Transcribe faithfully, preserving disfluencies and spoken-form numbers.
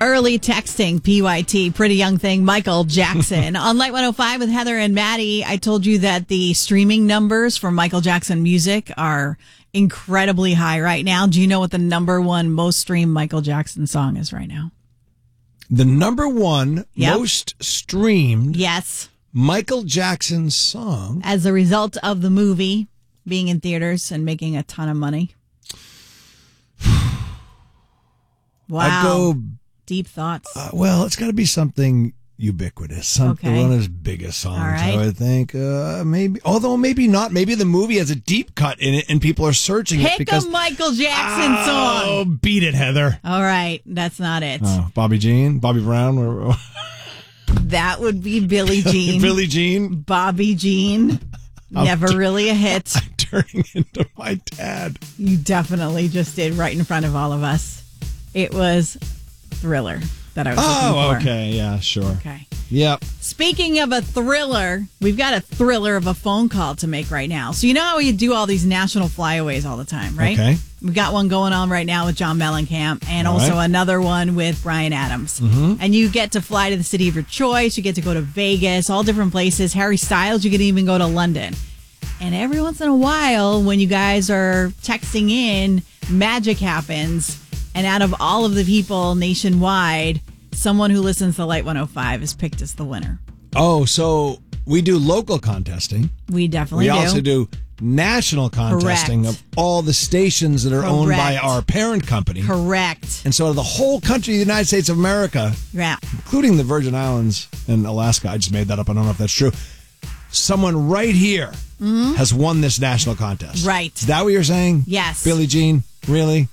Early texting, P Y T, Pretty Young Thing, Michael Jackson. On Light one oh five with Heather and Maddie, I told you that the streaming numbers for Michael Jackson music are incredibly high right now. Do you know what the number one most streamed Michael Jackson song is right now? The number one Yep. most streamed Yes. Michael Jackson song. As a result of the movie being in theaters and making a ton of money. Wow. I go, Deep thoughts. uh, well, it's got to be something ubiquitous. Something Okay. one of his biggest songs, All right. I would think. Uh, maybe, although maybe not. Maybe the movie has a deep cut in it and people are searching it Pick because. a Michael Jackson Oh, song. beat it, Heather. All right. That's not it. Oh, Bobby Jean, Bobby Brown, or- That would be Billie Jean. Billie Jean. Bobby Jean. Never really a hit. I'm turning into my dad. You definitely just did right in front of all of us. It was Thriller that I was looking Oh, for. okay. Yeah, sure. Okay. Yep. Speaking of a thriller, we've got a thriller of a phone call to make right now. So you know how we do all these national flyaways all the time, right? Okay. We've got one going on right now with John Mellencamp and All also right. another one with Bryan Adams. Mm-hmm. And you get to fly to the city of your choice. You get to go to Vegas, all different places. Harry Styles, you can even go to London. And every once in a while, when you guys are texting in, magic happens. And out of all of the people nationwide, someone who listens to Light one oh five is picked as the winner. Oh, so we do local contesting. We definitely We do. also do national contesting Correct. of all the stations that are owned by Correct. our parent company. Correct. And so the whole country of the United States of America, Yeah. including the Virgin Islands and Alaska, I just made that up. I don't know if that's true. Someone right here has won this national contest. Right. Is that what you're saying? Yes. Billie Jean, really?